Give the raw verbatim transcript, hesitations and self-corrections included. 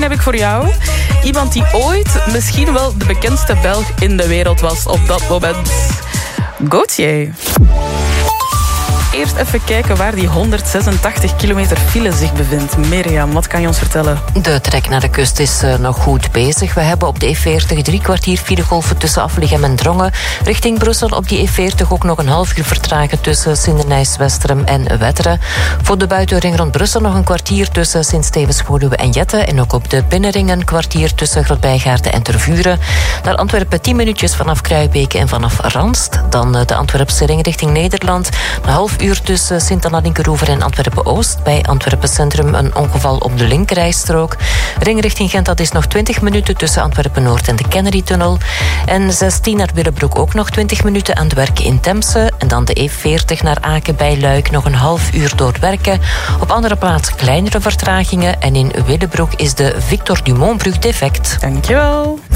heb ik voor jou. Iemand die ooit misschien wel de bekendste Belg in de wereld was op dat moment. Gauthier. Eerst even kijken waar die honderdzesentachtig kilometer file zich bevindt. Mirjam, wat kan je ons vertellen? De trek naar de kust is uh, nog goed bezig. We hebben op de E veertig drie kwartier filegolven tussen Aflichem en Drongen. Richting Brussel op die E veertig ook nog een half uur vertragen tussen Sindernijs, Westerem en Wetteren. Voor de buitenring rond Brussel nog een kwartier tussen Sint-Stevens-Woluwe en Jette. En ook op de binnenring een kwartier tussen Grootbijgaarden en Tervuren. Naar Antwerpen tien minuutjes vanaf Kruibeke en vanaf Ranst. Dan uh, de Antwerpse ring richting Nederland. Een half uur tussen Sint-Anna-Linkeroever en Antwerpen-Oost. Bij Antwerpen Centrum een ongeval op de linkerrijstrook. Ring richting Gent, dat is nog twintig minuten tussen Antwerpen-Noord en de Kennedy-tunnel. En zestien naar Willebroek ook nog twintig minuten aan het werken in Temse. En dan de E veertig naar Aken bij Luik nog een half uur door het werken. Op andere plaatsen kleinere vertragingen. En in Willebroek is de Victor Dumontbrug defect. Dankjewel.